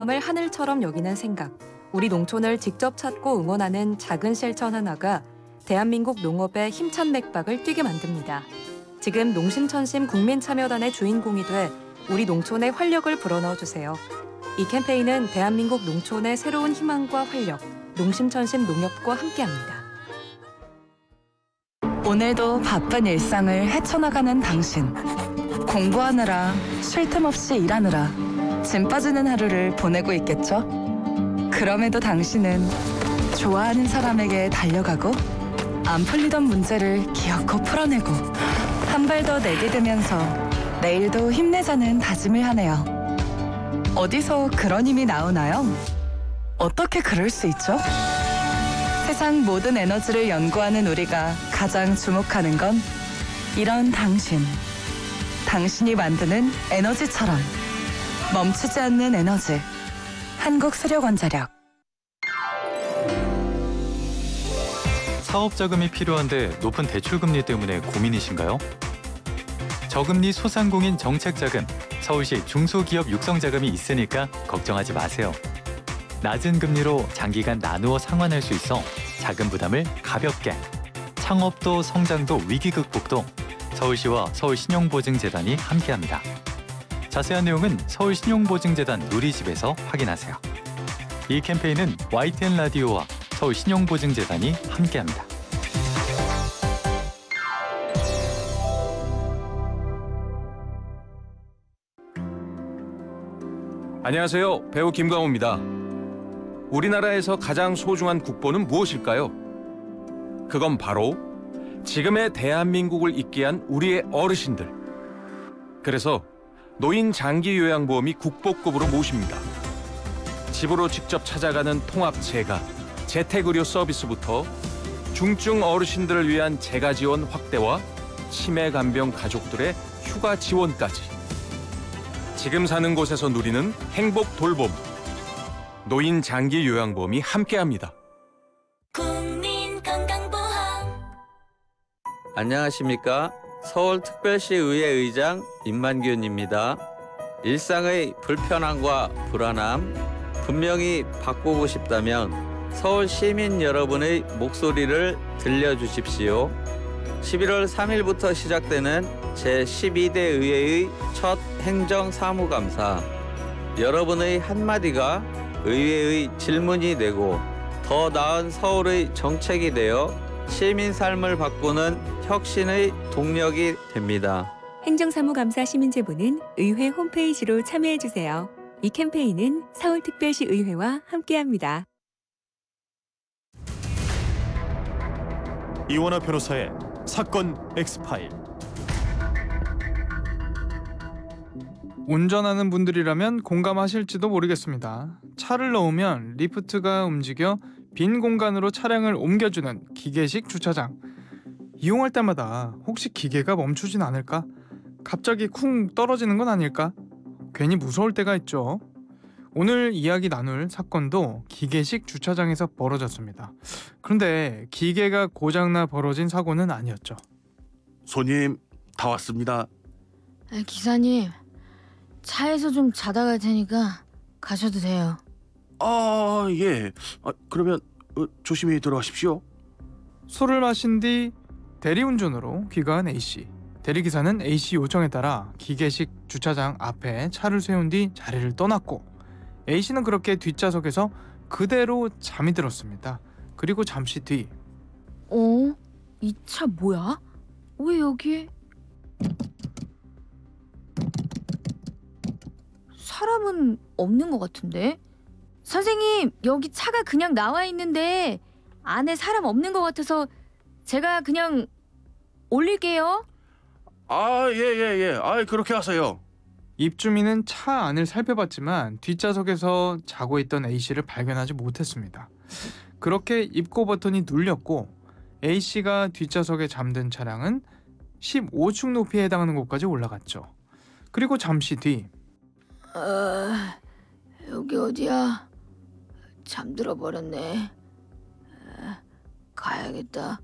을 하늘처럼 여기는 생각. 우리 농촌을 직접 찾고 응원하는 작은 실천 하나가 대한민국 농업의 힘찬 맥박을 뛰게 만듭니다. 지금 농심천심 국민참여단의 주인공이 돼 우리 농촌의 활력을 불어넣어 주세요. 이 캠페인은 대한민국 농촌의 새로운 희망과 활력, 농심천심 농협과 함께합니다. 오늘도 바쁜 일상을 헤쳐나가는 당신. 공부하느라, 쉴 틈 없이 일하느라 짐 빠지는 하루를 보내고 있겠죠? 그럼에도 당신은 좋아하는 사람에게 달려가고 안 풀리던 문제를 기어코 풀어내고 한 발 더 내디디면서 내일도 힘내자는 다짐을 하네요. 어디서 그런 힘이 나오나요? 어떻게 그럴 수 있죠? 세상 모든 에너지를 연구하는 우리가 가장 주목하는 건 이런 당신. 당신이 만드는 에너지처럼 멈추지 않는 에너지. 한국수력원자력. 사업 자금이 필요한데 높은 대출 금리 때문에 고민이신가요? 저금리 소상공인 정책 자금, 서울시 중소기업 육성 자금이 있으니까 걱정하지 마세요. 낮은 금리로 장기간 나누어 상환할 수 있어 자금 부담을 가볍게. 창업도 성장도 위기 극복도 서울시와 서울신용보증재단이 함께합니다. 자세한 내용은 서울신용보증재단 누리집에서 확인하세요. 이 캠페인은 YTN 라디오와 서울신용보증재단이 함께합니다. 안녕하세요. 배우 김광호입니다. 우리나라에서 가장 소중한 국보는 무엇일까요? 그건 바로 지금의 대한민국을 있게 한 우리의 어르신들. 그래서 노인 장기 요양보험이 국보급으로 모십니다. 집으로 직접 찾아가는 통합 재가, 재택의료 서비스부터 중증 어르신들을 위한 재가 지원 확대와 치매 간병 가족들의 휴가 지원까지. 지금 사는 곳에서 누리는 행복 돌봄. 노인 장기 요양보험이 함께합니다. 국민건강보험. 안녕하십니까? 서울특별시 의회 의장 임만균입니다. 일상의 불편함과 불안함 분명히 바꾸고 싶다면 서울 시민 여러분의 목소리를 들려주십시오. 11월 3일부터 시작되는 제12대 의회의 첫 행정사무감사. 여러분의 한마디가 의회의 질문이 되고 더 나은 서울의 정책이 되어 시민 삶을 바꾸는 혁신의 동력이 됩니다. 행정사무감사 시민제보는 의회 홈페이지로 참여해주세요. 이 캠페인은 서울특별시 의회와 함께합니다. 이원화 변호사의 사건 X파일. 운전하는 분들이라면 공감하실지도 모르겠습니다. 차를 넣으면 리프트가 움직여 빈 공간으로 차량을 옮겨주는 기계식 주차장. 이용할 때마다 혹시 기계가 멈추진 않을까? 갑자기 쿵 떨어지는 건 아닐까? 괜히 무서울 때가 있죠. 오늘 이야기 나눌 사건도 기계식 주차장에서 벌어졌습니다. 그런데 기계가 고장나 벌어진 사고는 아니었죠. 손님, 다 왔습니다. 기사님, 차에서 좀 자다 갈 테니까 가셔도 돼요. 아, 예. 그러면 조심히 들어가십시오. 술을 마신 뒤 대리운전으로 귀가한 A씨. 대리기사는 A씨 요청에 따라 기계식 주차장 앞에 차를 세운 뒤 자리를 떠났고 A씨는 그렇게 뒷좌석에서 그대로 잠이 들었습니다. 그리고 잠시 뒤 이 차 뭐야? 왜 여기에? 사람은 없는 것 같은데? 선생님, 여기 차가 그냥 나와 있는데 안에 사람 없는 것 같아서 제가 그냥 올릴게요. 예. 그렇게 하세요. 입주민은 차 안을 살펴봤지만 뒷좌석에서 자고 있던 A씨를 발견하지 못했습니다. 그렇게 입고 버튼이 눌렸고 A씨가 뒷좌석에 잠든 차량은 15층 높이에 해당하는 곳까지 올라갔죠. 그리고 잠시 뒤 여기 어디야? 잠들어 버렸네. 가야겠다.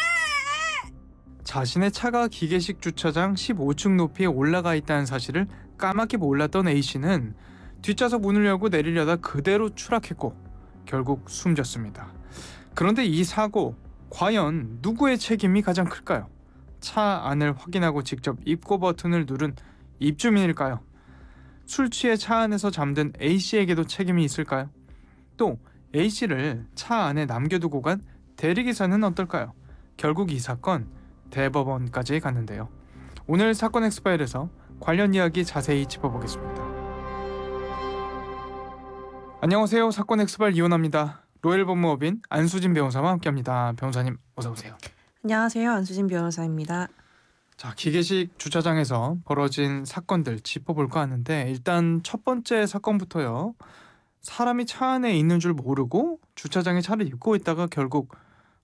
자신의 차가 기계식 주차장 15층 높이에 올라가 있다는 사실을 까맣게 몰랐던 A씨는 뒷좌석 문을 열고 내리려다 그대로 추락했고 결국 숨졌습니다. 그런데 이 사고 과연 누구의 책임이 가장 클까요? 차 안을 확인하고 직접 입고 버튼을 누른 입주민일까요? 술 취해 차 안에서 잠든 A씨에게도 책임이 있을까요? 또 A씨를 차 안에 남겨두고 간 대리기사는 어떨까요? 결국 이 사건 대법원까지 갔는데요. 오늘 사건 엑스파일에서 관련 이야기 자세히 짚어보겠습니다. 안녕하세요. 사건 엑스파일 이온합니다. 로열 법무법인 안수진 변호사와 함께합니다. 변호사님 어서 오세요. 안녕하세요. 안수진 변호사입니다. 자, 기계식 주차장에서 벌어진 사건들 짚어볼까 하는데 일단 첫 번째 사건부터요. 사람이 차 안에 있는 줄 모르고 주차장에 차를 입고 있다가 결국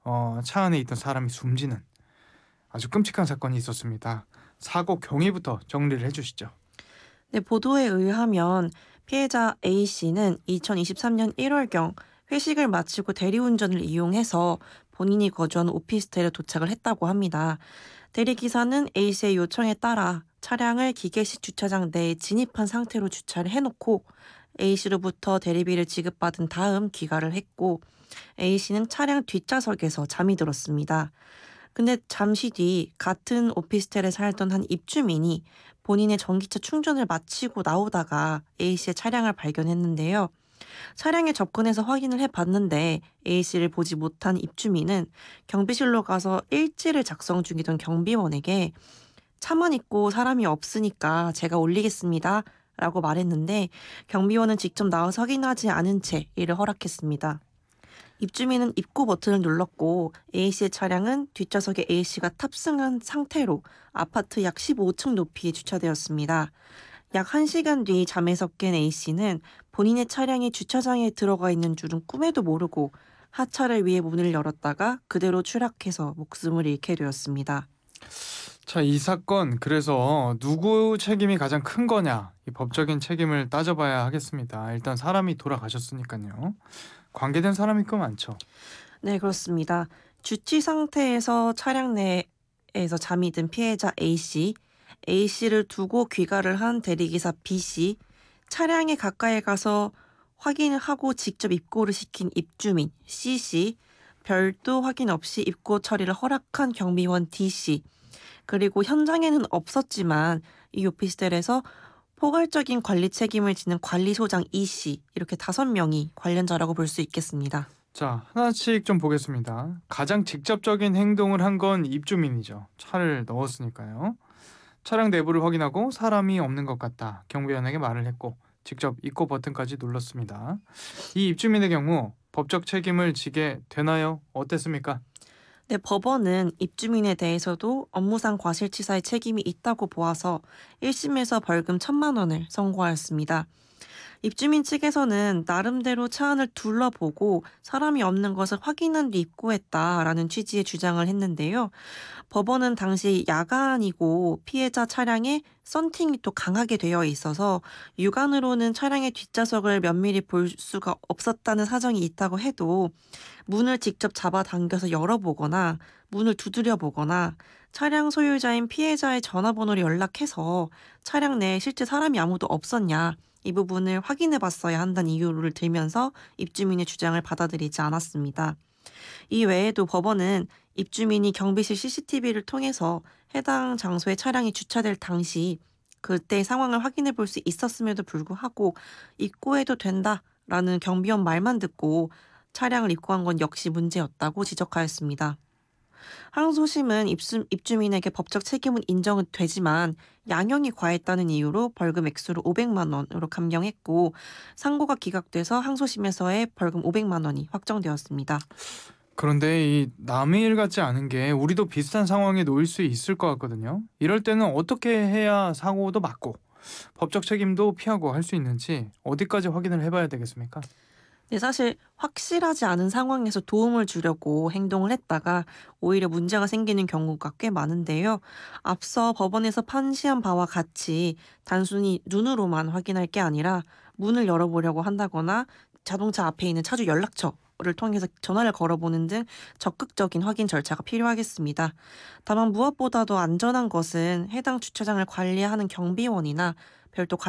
차 안에 있던 사람이 숨지는 아주 끔찍한 사건이 있었습니다. 사고 경위부터 정리를 해주시죠. 네, 보도에 의하면 피해자 A씨는 2023년 1월경 회식을 마치고 대리운전을 이용해서 본인이 거주하는 오피스텔에 도착을 했다고 합니다. 대리기사는 A씨의 요청에 따라 차량을 기계식 주차장 내에 진입한 상태로 주차를 해놓고 A씨로부터 대리비를 지급받은 다음 귀가를 했고 A씨는 차량 뒷좌석에서 잠이 들었습니다. 근데 잠시 뒤 같은 오피스텔에 살던 한 입주민이 본인의 전기차 충전을 마치고 나오다가 A씨의 차량을 발견했는데요. 차량에 접근해서 확인을 해봤는데 A씨를 보지 못한 입주민은 경비실로 가서 일지를 작성 중이던 경비원에게 차만 있고 사람이 없으니까 제가 올리겠습니다 라고 말했는데 경비원은 직접 나와서 확인하지 않은 채 이를 허락했습니다. 입주민은 입구 버튼을 눌렀고 A씨의 차량은 뒷좌석에 A씨가 탑승한 상태로 아파트 약 15층 높이에 주차되었습니다. 약 1시간 뒤 잠에서 깬 A씨는 본인의 차량이 주차장에 들어가 있는 줄은 꿈에도 모르고 하차를 위해 문을 열었다가 그대로 추락해서 목숨을 잃게 되었습니다. 자, 이 사건 그래서 누구 책임이 가장 큰 거냐 이 법적인 책임을 따져봐야 하겠습니다. 일단 사람이 돌아가셨으니까요. 관계된 사람이 꽤 많죠. 네, 그렇습니다. 주치 상태에서 차량 내에서 잠이 든 피해자 A씨, A씨를 두고 귀가를 한 대리기사 B씨, 차량에 가까이 가서 확인을 하고 직접 입고를 시킨 입주민 C씨, 별도 확인 없이 입고 처리를 허락한 경비원 D씨, 그리고 현장에는 없었지만 이 오피스텔에서 포괄적인 관리 책임을 지는 관리소장 E씨, 이렇게 5명이 관련자라고 볼 수 있겠습니다. 자, 하나씩 좀 보겠습니다. 가장 직접적인 행동을 한 건 입주민이죠. 차를 넣었으니까요. 차량 내부를 확인하고 사람이 없는 것 같다. 경비원에게 말을 했고 직접 입고 버튼까지 눌렀습니다. 이 입주민의 경우 법적 책임을 지게 되나요? 어땠습니까? 네, 법원은 입주민에 대해서도 업무상 과실치사의 책임이 있다고 보아서 1심에서 벌금 1,000만 원을 선고하였습니다. 입주민 측에서는 나름대로 차 안을 둘러보고 사람이 없는 것을 확인한 뒤 입고했다라는 취지의 주장을 했는데요. 법원은 당시 야간이고 피해자 차량에 썬팅이 또 강하게 되어 있어서 육안으로는 차량의 뒷좌석을 면밀히 볼 수가 없었다는 사정이 있다고 해도 문을 직접 잡아당겨서 열어보거나 문을 두드려 보거나 차량 소유자인 피해자의 전화번호를 연락해서 차량 내에 실제 사람이 아무도 없었냐 이 부분을 확인해 봤어야 한다는 이유를 들면서 입주민의 주장을 받아들이지 않았습니다. 이 외에도 법원은 입주민이 경비실 CCTV를 통해서 해당 장소에 차량이 주차될 당시 그때의 상황을 확인해 볼 수 있었음에도 불구하고 입고해도 된다라는 경비원 말만 듣고 차량을 입고한 건 역시 문제였다고 지적하였습니다. 항소심은 입주민에게 법적 책임은 인정은 되지만 양형이 과했다는 이유로 벌금 액수를 500만 원으로 감경했고 상고가 기각돼서 항소심에서의 벌금 500만 원이 확정되었습니다. 그런데 이 남의 일 같지 않은 게 우리도 비슷한 상황에 놓일 수 있을 것 같거든요. 이럴 때는 어떻게 해야 사고도 막고 법적 책임도 피하고 할 수 있는지 어디까지 확인을 해봐야 되겠습니까? 네, 사실 확실하지 않은 상황에서 도움을 주려고 행동을 했다가 오히려 문제가 생기는 경우가 꽤 많은데요. 앞서 법원에서 판시한 바와 같이 단순히 눈으로만 확인할 게 아니라 문을 열어보려고 한다거나 자동차 앞에 있는 차주 연락처를 통해서 전화를 걸어보는 등 적극적인 확인 절차가 필요하겠습니다. 다만 무엇보다도 안전한 것은 해당 주차장을 관리하는 경비원이나 별도